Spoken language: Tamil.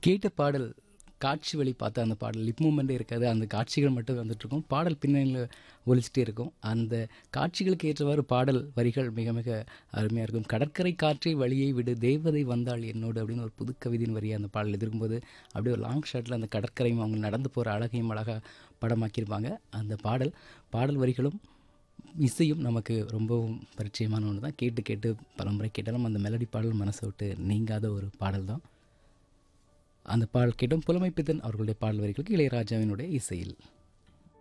கேட்ட பாடல் காட்சி வழி பார்த்த அந்த பாடல் லிப் மூமெண்ட்டே இருக்காது. அந்த காட்சிகள் மட்டும் வந்துட்டுருக்கும். பாடல் பின்னணியில ஒலிச்சிட்டே இருக்கும். அந்த காட்சிகளுக்கு ஏற்றவாறு பாடல் வரிகள் மிக மிக அருமையா இருக்கும். "கடற்கரை காற்றே வழியை விடு தேவதை வந்தாள் என்னோடு" அப்படின்னு ஒரு புது கவிதையின் வரியா அந்த பாடல் இருக்கும்போது, அப்படியே ஒரு லாங் ஷாட்டில் அந்த கடற்கரையும் அவங்க நடந்து போகிற அழகையும் அழகா படமாக்கியிருப்பாங்க. அந்த பாடல் பாடல் வரிகளும் இசையும் நமக்கு ரொம்பவும் பரிச்சயமான ஒன்று தான். கேட்டு கேட்டு பலமுறை கேட்டாலும் அந்த மெலடி பாடல் மனசை விட்டு நீங்காத ஒரு பாடல் தான். அந்த பாடல் கேட்டோம். புலமைப்பித்தன் அவர்களுடைய பாடல் வரிகளுக்கு இளையராஜாவினுடைய இசையில்.